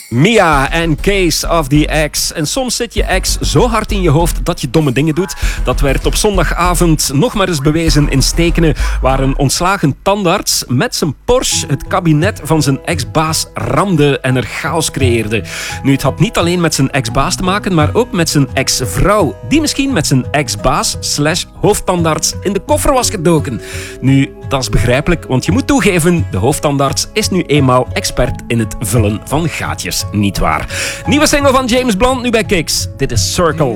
Mia en Case of the Ex. En soms zit je ex zo hard in je hoofd dat je domme dingen doet. Dat werd op zondagavond nog maar eens bewezen in Stekene, waar een ontslagen tandarts met zijn Porsche het kabinet van zijn ex-baas ramde en er chaos creëerde. Nu, het had niet alleen met zijn ex-baas te maken, maar ook met zijn ex-vrouw, die misschien met zijn ex-baas / hoofdtandarts in de koffer was gedoken. Nu, dat is begrijpelijk, want je moet toegeven, de hoofdtandarts is nu eenmaal expert in het vullen van gaatjes, niet waar? Nieuwe single van James Blunt, nu bij Kicks. Dit is Circle.